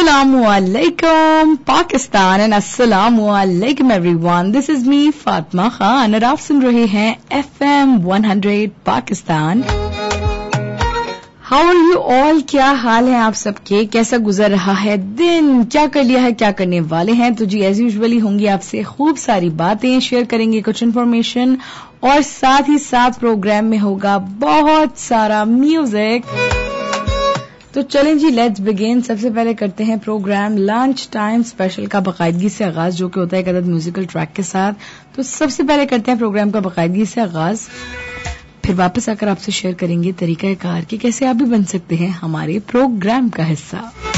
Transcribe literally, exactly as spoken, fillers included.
Assalamualaikum Pakistan and Assalamualaikum everyone. This is me Fatima Khan और आप सुन रहे हैं F M one hundred Pakistan. How are you all? क्या हाल है आप सबके? कैसा गुजर रहा है दिन? क्या कर लिया है, क्या करने वाले हैं? तो जी एज यूजुअली होंगी आपसे खूब सारी बातें, शेयर करेंगे कुछ इन्फॉर्मेशन और साथ ही साथ प्रोग्राम में होगा बहुत सारा म्यूजिक. तो चलें जी, लेट्स बिगिन. सबसे पहले करते हैं प्रोग्राम लंच टाइम स्पेशल का बाकायदगी से आगाज, जो कि होता है एक अदद म्यूजिकल ट्रैक के साथ. तो सबसे पहले करते हैं प्रोग्राम का बाकायदगी से आगाज, फिर वापस आकर आपसे शेयर करेंगे तरीका कार कि कैसे आप भी बन सकते हैं हमारे प्रोग्राम का हिस्सा.